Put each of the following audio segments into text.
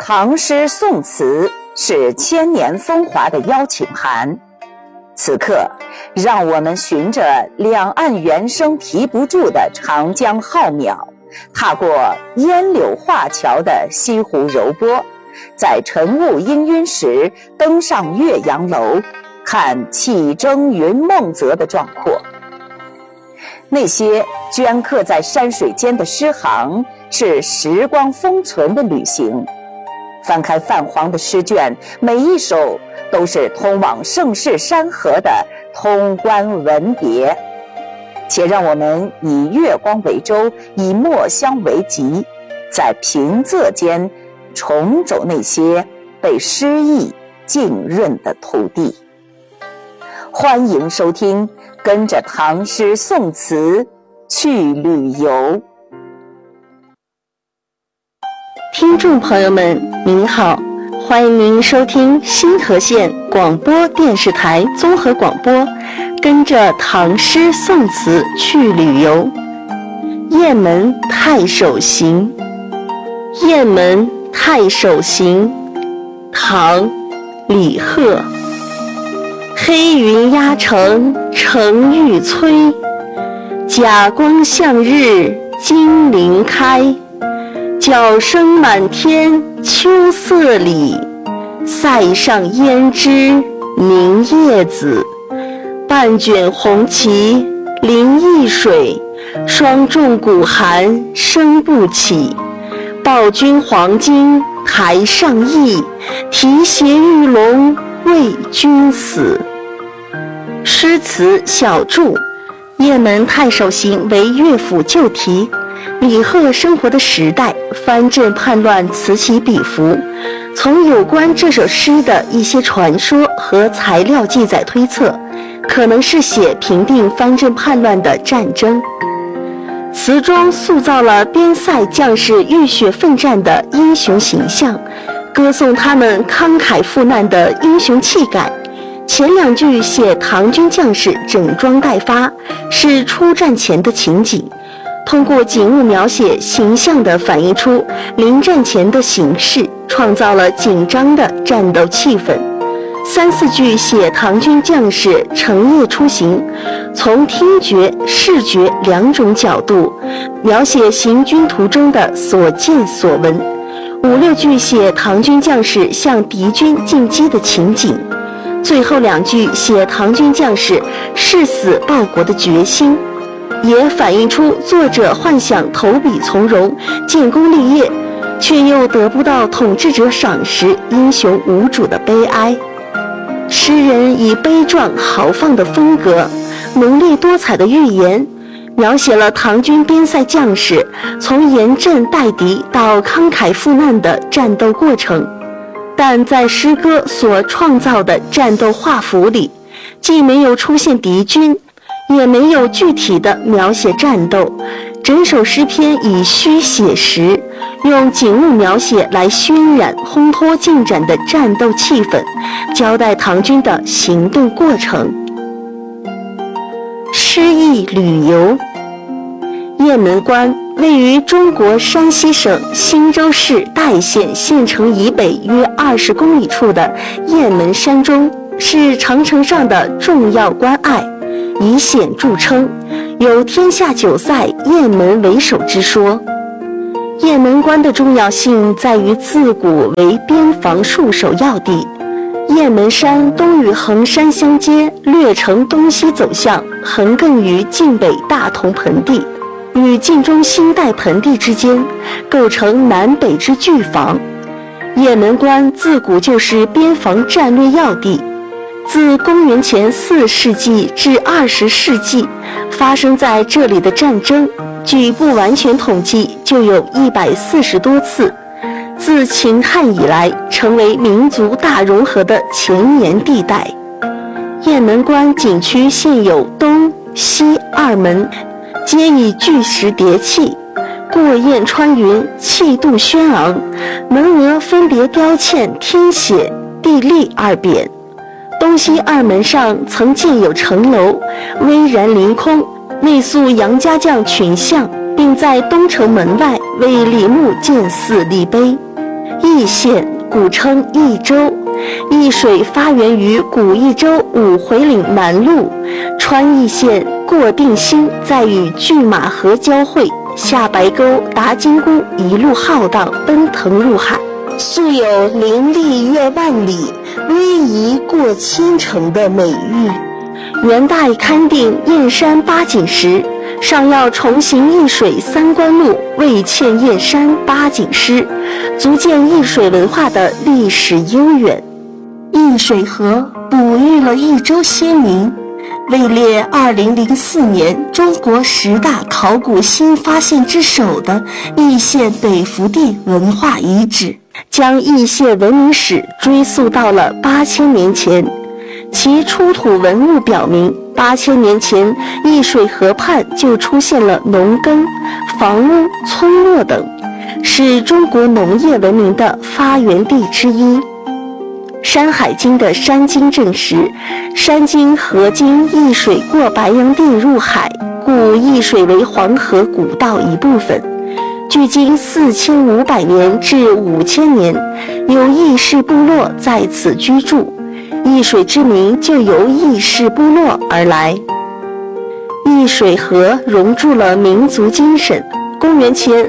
唐诗宋词是千年风华的邀请函。此刻，让我们循着两岸猿声啼不住的长江浩渺，踏过烟柳画桥的西湖柔波，在晨雾氤氲时登上岳阳楼，看气蒸云梦泽的壮阔。那些镌刻在山水间的诗行，是时光封存的旅行。翻开泛黄的诗卷，每一首都是通往盛世山河的通关文牒。且让我们以月光为舟，以墨香为笈，在平仄间重走那些被诗意浸润的土地。欢迎收听，跟着唐诗宋词去旅游。 听众朋友们您好，欢迎您收听新河县广播电视台综合广播，跟着唐诗宋词去旅游。雁门太守行。雁门太守行，唐·李贺。黑云压城城欲摧，甲光向日金鳞开。角声满天秋色里，塞上胭脂凝夜子。半卷红旗临易水，霜重鼓寒声不起。报君黄巾台上意，提携玉龙为君死。诗词小注：雁门太守行为乐府旧题，李贺生活的时代藩镇叛乱此起彼伏。从有关这首诗的一些传说和材料记载推测，可能是写平定藩镇叛乱的战争。词中塑造了边塞将士浴血奋战的英雄形象，歌颂他们慷慨赴难的英雄气概。前两句写唐军将士整装待发，是出战前的情景，通过景物描写形象地反映出临战前的形势，创造了紧张的战斗气氛。三四句写唐军将士乘夜出行，从听觉、视觉两种角度描写行军途中的所见所闻。五六句写唐军将士向敌军进击的情景。最后两句写唐军将士誓死报国的决心，也反映出作者幻想投笔从戎、建功立业，却又得不到统治者赏识、英雄无主的悲哀。诗人以悲壮豪放的风格，浓烈多彩的寓言，描写了唐军边塞将士从严阵待敌到慷慨赴难的战斗过程。但在诗歌所创造的战斗画幅里，既没有出现敌军，也没有具体的描写战斗。整首诗篇以虚写实，用景物描写来渲染烘托进展的战斗气氛，交代唐军的行动过程。诗意旅游。雁门关位于中国山西省忻州市代县县城以北约20公里处的雁门山中，是长城上的重要关隘，以险著称，有天下9塞雁门为首之说。雁门关的重要性在于自古为边防戍守要地。雁门山东与衡山相接，略呈东西走向，横亘于晋北大同盆地与晋中新代盆地之间，构成南北之巨防。雁门关自古就是边防战略要地，自公元前4世纪至20世纪发生在这里的战争，据不完全统计就有140多次。自秦汉以来，成为民族大融合的前沿地带。雁门关景区现有东西2门，皆以巨石叠砌，过雁穿云，气度轩昂，门额分别雕嵌天血、地利2匾。东西2门上曾建有城楼，巍然凌空，内塑杨家将群像，并在东城门外为李牧建寺立碑。 易县，古称易州。易水发源于古易州五回岭南麓，穿易县，过定兴，再与拒马河交汇，下白沟达金姑，一路浩荡奔腾入海，素有凌厉越万里，逶迤过千城的美誉。元代勘定燕山八景时，尚要重行易水三关路，未欠燕山八景诗，足见易水文化的历史悠远。易水河哺育了益州先民，位列2004年中国10大考古新发现之首的易县北福地文化遗址，将易县文明史追溯到了8000年前。其出土文物表明，8000年前易水河畔就出现了农耕、房屋、村落等，是中国农业文明的发源地之一。《山海经》的山经证实，山经河经易水过白洋淀入海，故易水为黄河古道一部分。距今4500年至5000年，有易氏部落在此居住，易水之名就由易氏部落而来。易水河融入了民族精神。公元前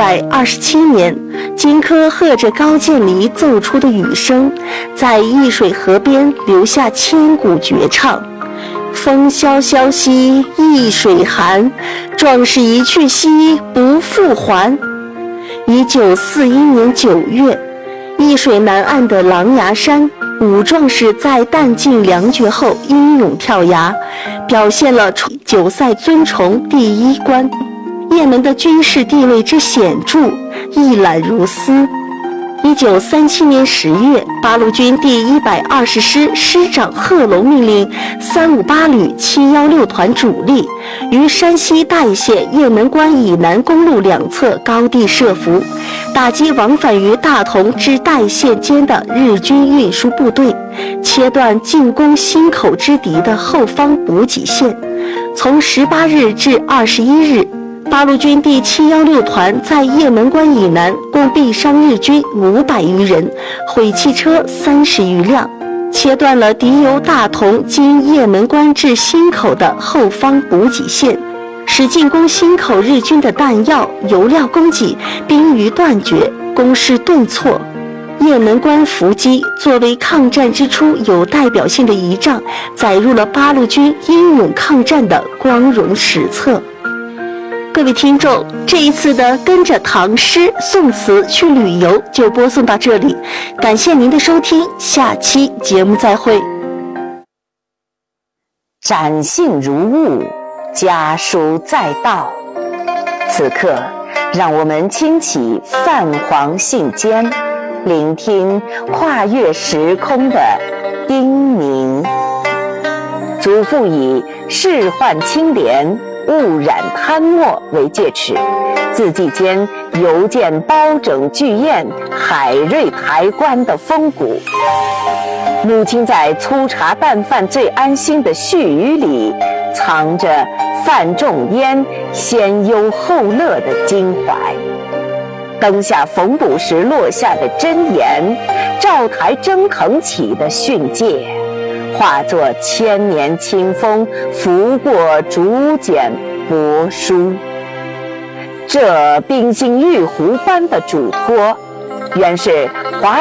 227年，荆轲和着高渐离奏出的雨声，在易水河边留下千古绝唱：风萧萧兮易水寒，壮士一去兮不复还。1941年9月，易水南岸的狼牙山，武壮士在弹尽粮绝后英勇跳崖，表现了9赛尊崇第一关。也门的军事地位之显著，一览如丝。1937年10月，八路军第120师师长贺龙命令358旅716团主力于山西代县雁门关以南公路两侧高地设伏，打击往返于大同至代县间的日军运输部队，切断进攻新口之敌的后方补给线。从18日至21日，八路军第716团在雁门关以南共毙伤日军500余人，毁汽车30余辆，切断了敌由大同经雁门关至新口的后方补给线，使进攻新口日军的弹药、油料供给濒于断绝，攻势顿挫。雁门关伏击作为抗战之初有代表性的仪仗，载入了八路军英勇抗战的光荣史册。各位听众，这一次的跟着唐诗宋词去旅游就播送到这里，感谢您的收听，下期节目再会。 展信如晤，家书在道。此刻，让我们轻启泛黄信笺，聆听跨越时空的叮咛。祖父以仕宦清廉，勿染贪墨为戒尺，字迹间犹见包拯巨宴、海瑞抬棺的风骨。母亲在粗茶淡饭最安心的絮语里，藏着范仲淹先忧后乐的襟怀。灯下缝补时落下的箴言，灶台蒸腾起的训诫，化作千年清风，拂过竹简帛书。这冰心玉壶般的嘱托，原是华